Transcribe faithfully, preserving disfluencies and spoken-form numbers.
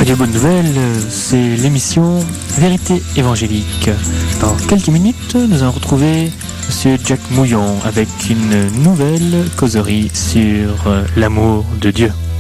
Radio Bonne Nouvelle, c'est l'émission Vérité évangélique. Dans quelques minutes, nous allons retrouver Monsieur Jack Mouillon avec une nouvelle causerie sur l'amour de Dieu.